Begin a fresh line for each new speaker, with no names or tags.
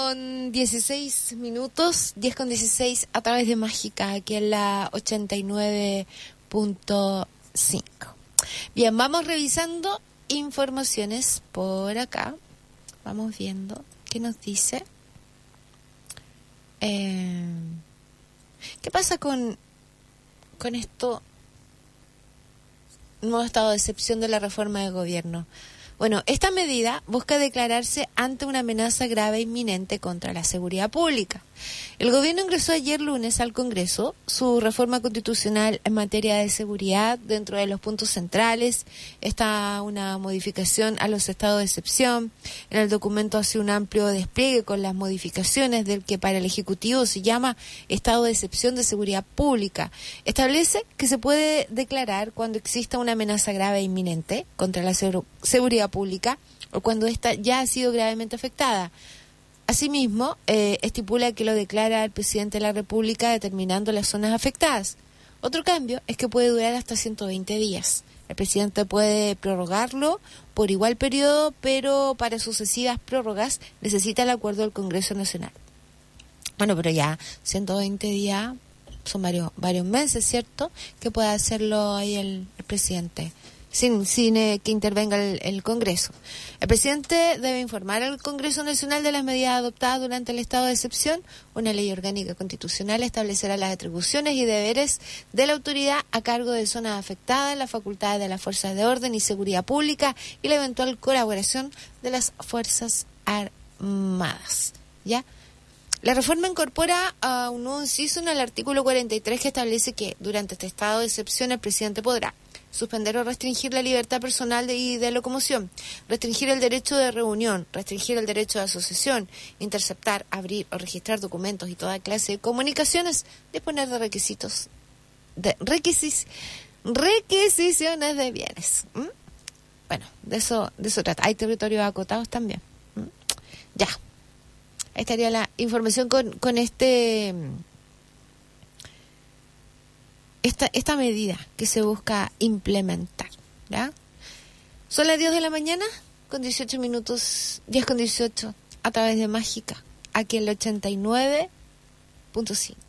10:16, 10:16 a través de Mágica, aquí en la 89.5. Bien, vamos revisando informaciones por acá. Vamos viendo qué nos dice. ¿Qué pasa con esto? Nuevo estado de excepción de la reforma de gobierno. Bueno, esta medida busca declararse ante una amenaza grave e inminente contra la seguridad pública. El gobierno ingresó ayer lunes al Congreso su reforma constitucional en materia de seguridad. Dentro de los puntos centrales está una modificación a los estados de excepción. En el documento hace un amplio despliegue con las modificaciones del que para el Ejecutivo se llama estado de excepción de seguridad pública. Establece que se puede declarar cuando exista una amenaza grave e inminente contra la seguridad pública o cuando ésta ya ha sido gravemente afectada. Asimismo, estipula que lo declara el presidente de la República determinando las zonas afectadas. Otro cambio es que puede durar hasta 120 días. El presidente puede prorrogarlo por igual periodo, pero para sucesivas prórrogas necesita el acuerdo del Congreso Nacional. Bueno, pero ya 120 días son varios meses, ¿cierto? Que pueda hacerlo ahí el presidente. Sin que intervenga el Congreso. El presidente debe informar al Congreso Nacional de las medidas adoptadas durante el estado de excepción. Una ley orgánica constitucional establecerá las atribuciones y deberes de la autoridad a cargo de zonas afectadas, las facultades de las fuerzas de orden y seguridad pública y la eventual colaboración de las fuerzas armadas. ¿Ya? La reforma incorpora a un nuevo inciso en el artículo 43 que establece que durante este estado de excepción el presidente podrá suspender o restringir la libertad personal y de locomoción, restringir el derecho de reunión, restringir el derecho de asociación, interceptar, abrir o registrar documentos y toda clase de comunicaciones, disponer de requisiciones de bienes. Bueno, de eso trata. Hay territorios acotados también. Ya. Ahí estaría la información con esta medida que se busca implementar, ¿ya? Son las 10 de la mañana, con 18 minutos, 10:18, a través de Mágica, aquí en el 89.5.